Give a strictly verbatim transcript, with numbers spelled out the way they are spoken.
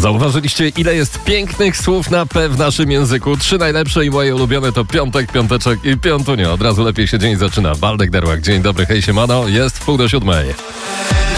Zauważyliście, ile jest pięknych słów na P w naszym języku? Trzy najlepsze i moje ulubione to piątek, piąteczek i piątunio. Od razu lepiej się dzień zaczyna. Waldek Derłak, dzień dobry, hej siemano, jest w pół do siódmej.